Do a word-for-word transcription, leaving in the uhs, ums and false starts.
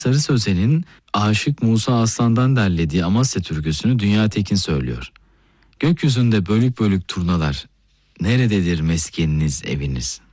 Sarı Sözen'in Aşık Musa Aslan'dan derlediği Amasya türküsünü Dünya Tekin söylüyor. Gökyüzünde bölük bölük turnalar, nerededir meskeniniz, eviniz?